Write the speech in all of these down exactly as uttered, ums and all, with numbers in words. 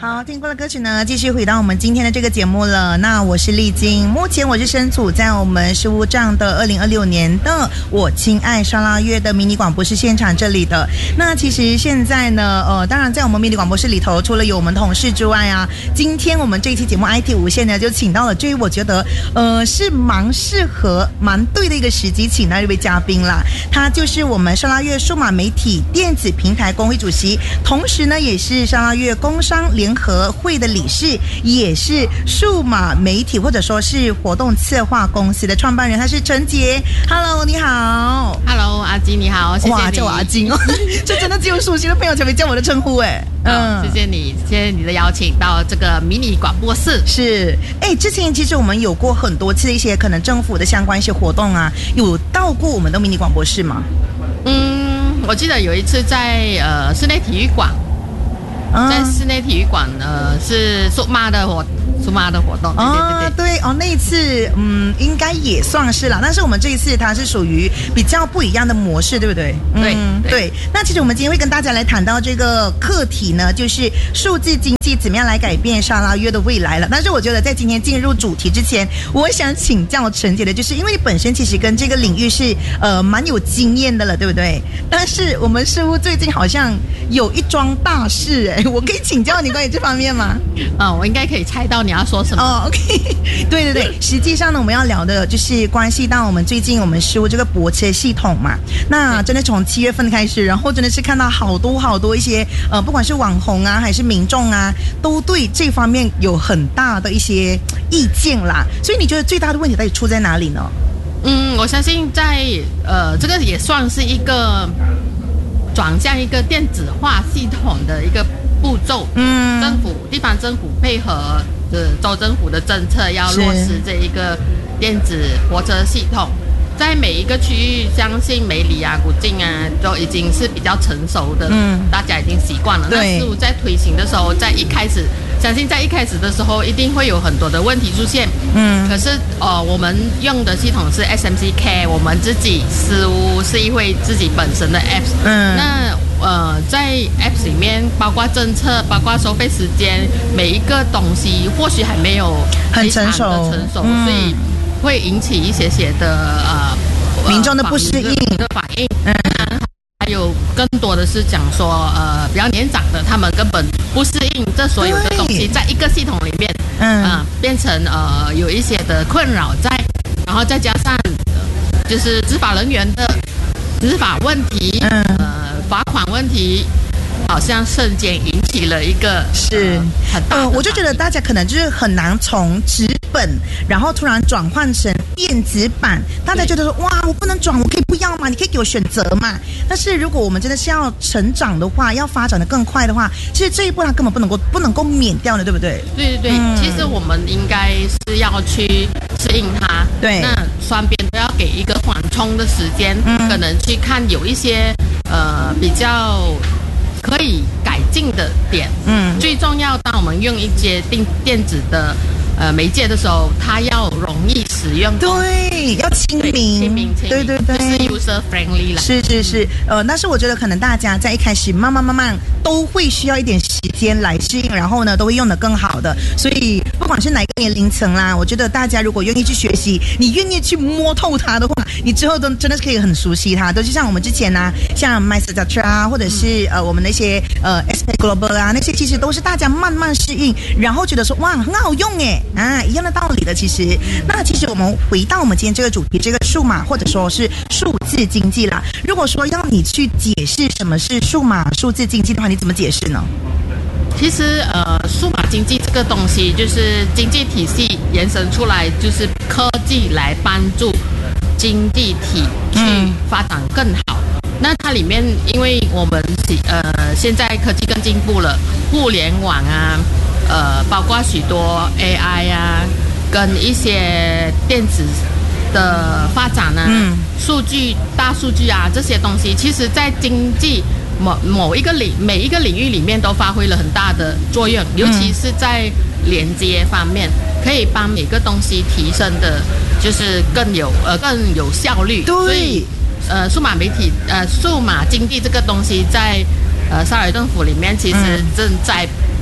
好，听过了歌曲呢，继续回到我们今天的这个节目了。那我是丽晶，目前我是身处在我们事务站的二零二六年的我亲爱沙拉越的迷你广播室现场这里的。那其实现在呢，呃，当然在我们迷你广播室里头，除了有我们同事之外啊，今天我们这一期节目 I T 无限呢，就请到了这位我觉得呃是蛮适合、蛮对的一个时机，请到一位嘉宾啦。他就是我们沙拉越数码媒体电子平台工会主席，同时呢也是沙拉越工商联合会的理事，也是数码媒体或者说是活动策划公司的创办人，他是陈杰。Hello， 你好。 Hello， 阿金你好，谢谢你。 哇，叫我阿金哦，这真的只有熟悉的朋友才会叫我的称呼哎。 嗯，谢谢你，谢谢你的邀请到这个迷你广播室。 是，哎，之前其实我们有过很多次的一些可能政府的相关一些活动啊，有到过我们的迷你广播室吗？ 嗯，我记得有一次在呃室内体育馆。在室内体育馆呢，是数码的活数码的活动，对对对对哦，那一次嗯，应该也算是啦，但是我们这一次它是属于比较不一样的模式，对不对？ 对、 嗯、对, 对。那其实我们今天会跟大家来谈到这个课题呢，就是数字经济怎么样来改变沙拉越的未来了。但是我觉得在今天进入主题之前，我想请教陈姐的，就是因为你本身其实跟这个领域是呃蛮有经验的了，对不对？但是我们似乎最近好像有一桩大事哎。我可以请教你关于这方面吗？ 嗯，我应该可以猜到你要说什么。 哦 ，OK， 对对对，实际上呢，我们要聊的就是关系到我们最近我们事务这个泊车系统嘛。那真的从七月份开始，然后真的是看到好多好多一些呃，不管是网红啊还是民众啊，都对这方面有很大的一些意见啦。所以你觉得最大的问题到底出在哪里呢？ 嗯，我相信在呃，这个也算是一个转向一个电子化系统的一个步骤。嗯，政府地方政府配合呃州政府的政策，要落实这一个电子泊车系统，在每一个区域，相信梅里啊、古晋啊，都已经是比较成熟的，嗯，大家已经习惯了。那事物在推行的时候，在一开始，相信在一开始的时候，一定会有很多的问题出现。嗯，可是呃，我们用的系统是 S M C Care， 我们自己事务是一会自己本身的 Apps。嗯，那呃，在 Apps 里面，包括政策，包括收费时间，每一个东西或许还没有很成熟， 成熟，嗯、所以会引起一些些的呃民众的不适应的反应。嗯，还有更多的是讲说，呃，比较年长的，他们根本不适应这所有的东西，在一个系统里面，嗯、呃，变成呃有一些的困扰在，然后再加上、呃、就是执法人员的执法问题，嗯，呃，罚款问题。好像瞬间引起了一个是、呃、 很大的、 呃，我就觉得大家可能就是很难从纸本，然后突然转换成电子版。大家觉得说，哇，我不能转，我可以不要嘛？你可以给我选择嘛？但是如果我们真的是要成长的话，要发展的更快的话，其实这一步它根本不能够不能够免掉的，对不对？ 对对对，嗯、其实我们应该是要去适应它。 对， 那双边都要给一个缓冲的时间，嗯、可能去看有一些呃比较。可以改进的点，嗯，最重要，当我们用一些电电子的呃媒介的时候，它要容易使用， 对，要亲民， 亲民， 对对对， 就是 user friendly 啦。 是是是，呃，但是我觉得可能大家在一开始慢慢慢慢都会需要一点时间来适应，然后呢，都会用得更好的。所以不管是哪个年龄层啦，我觉得大家如果愿意去学习，你愿意去摸透它的话，你之后都真的是可以很熟悉它。都就像我们之前呢、啊，像 MySejahtera 啊，或者是呃我们那些呃 S P Global 啊，那些其实都是大家慢慢适应，然后觉得说哇很好用哎啊，一样的道理的。其实，那其实我们回到我们今天这个主题，这个数码或者说是数字经济啦。如果说要你去解释什么是数码数字经济的话，你怎么解释呢？ 其实呃，数码经济这个东西就是经济体系延伸出来，就是科技来帮助经济体去发展更好。嗯、那它里面，因为我们呃现在科技更进步了，互联网啊，呃，包括许多 A I 啊，跟一些电子的发展啊，嗯、数据、大数据啊这些东西，其实在经济某某一个领每一个领域里面都发挥了很大的作用，尤其是在连接方面，可以帮每个东西提升的，就是更有呃更有效率。 对， 所以呃，数码媒体呃数码经济这个东西在呃沙尔政府里面其实正在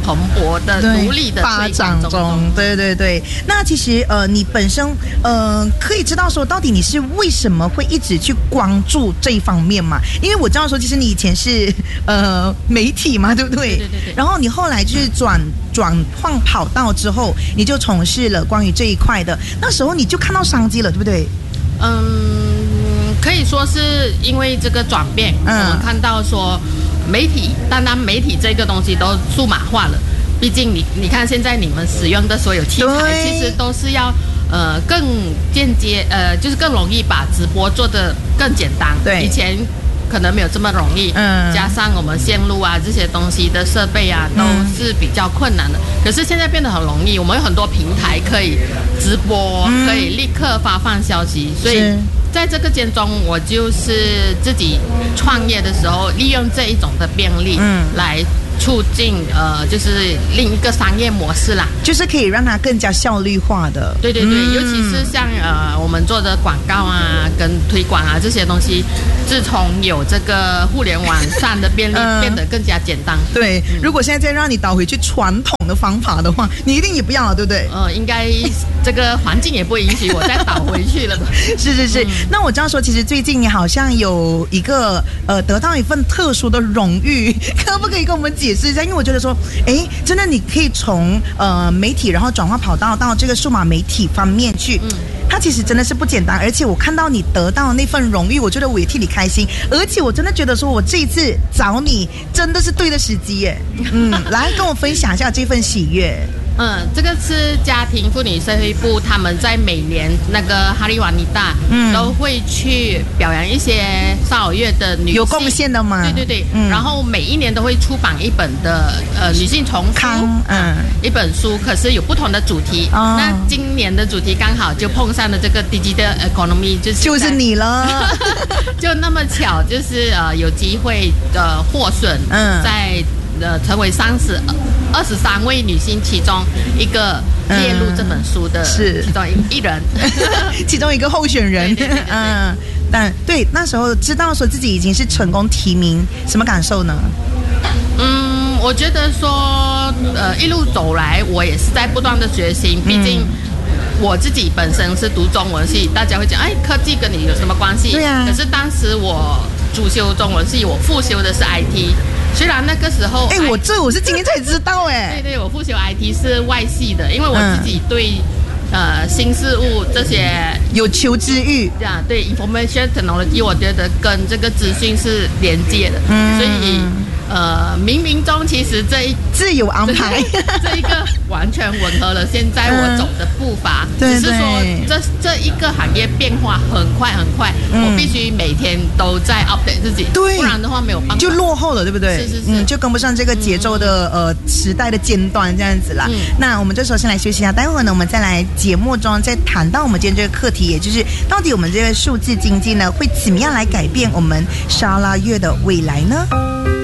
蓬勃的、努力的发展中。对对对。那其实呃，你本身呃，可以知道说，到底你是为什么会一直去关注这一方面嘛？因为我知道说，其实你以前是呃媒体嘛，对不对？ 对对对对。 然后你后来就是转转换跑道之后，你就从事了关于这一块的。那时候你就看到商机了，对不对？ 嗯，可以说是因为这个转变，嗯、我们看到说媒体，单单媒体这个东西都数码化了。毕竟你你看现在你们使用的所有器材，其实都是要呃更间接呃就是更容易把直播做得更简单。 对， 以前可能没有这么容易，嗯，加上我们线路啊这些东西的设备啊都是比较困难的。嗯、可是现在变得很容易，我们有很多平台可以直播，嗯、可以立刻发放消息，所以在这个间中，我就是自己创业的时候，利用这一种的便利，嗯，来促进呃，就是另一个商业模式啦， 就是可以让它更加效率化的。 对对对，嗯、尤其是像呃我们做的广告啊、跟推广啊这些东西，自从有这个互联网上的便利，嗯、变得更加简单。 对，嗯、如果现在再让你倒回去传统的方法的话，你一定也不要了，对不对？ 呃，应该这个环境也不允许我再倒回去了吧？ 是是是。嗯、那我这样说，其实最近你好像有一个呃得到一份特殊的荣誉，可不可以跟我们解释一下？因为我觉得说，哎，真的你可以从呃媒体，然后转换跑道到这个数码媒体方面去，嗯，它其实真的是不简单。而且我看到你得到那份荣誉，我觉得我也替你开心。而且我真的觉得说，我这一次找你真的是对的时机耶。嗯，来跟我分享一下这份喜悦。 嗯，这个是家庭妇女社会部，他们在每年那个哈利瓦尼达，嗯，都会去表扬一些少儿乐的女性有贡献的吗？ 对对对，嗯，然后每一年都会出版一本的呃女性丛书，嗯，一本书，可是有不同的主题。哦、那今年的主题刚好就碰上了这个 digital economy， 就是就是你了， 就那么巧，就是呃有机会呃获选，嗯，在。呃，成为三十二十三位女性其中一个列入这本书的是其中一人， 其中一个候选人。对对对对对嗯，但对那时候知道说自己已经是成功提名，什么感受呢？ 嗯，我觉得说，呃，一路走来，我也是在不断的学习，毕竟。我自己本身是读中文系，大家会讲，哎，科技跟你有什么关系？ 对啊。 可是当时我主修中文系，我副修的是 I T， 虽然那个时候， 哎，我这我是今天才知道，哎。 对对，我副修 I T 是外系的，因为我自己对、嗯、呃新事物这些有求知欲， 这样对 information technology， 我觉得跟这个资讯是连接的，嗯、所以。呃，冥冥中其实这一自有安排， 这一个完全吻合了现在我走的步伐。嗯、只是说这这一个行业变化很快很快，嗯、我必须每天都在 update 自己， 对， 不然的话没有办法， 就落后了，对不对？ 是是是， 嗯，就跟不上这个节奏的、嗯、呃时代的尖端这样子啦。嗯、那我们这时候先来休息一下，待会儿呢，我们再来节目中再谈到我们今天这个课题，也就是到底我们这个数字经济呢会怎么样来改变我们沙拉越的未来呢？